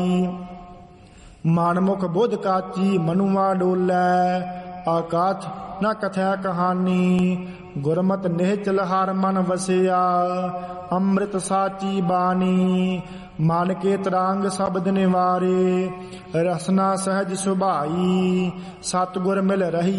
ਮਨਮੁਖ ਬੁੱਧ ਕਾਚੀ ਮਨੁਆ ਡੋਲੈ, ਆਕਾਥ ਨ ਕਥੈ ਕਹਾਨੀ। ਗੁਰਮਤਿ ਨਿਹਚਲ ਹਰ ਮਨ ਵਸਿਆ, ਅੰਮ੍ਰਿਤ ਸਾਚੀ ਬਾਣੀ। ਮਨ ਕੇ ਤਰੰਗ ਸ਼ਬਦ ਨਿਵਾਰੇ, ਰਸਨਾ ਸਹਿਜ ਸੁਭਾਈ। ਸਤਿਗੁਰ ਮਿਲ ਰਹੀ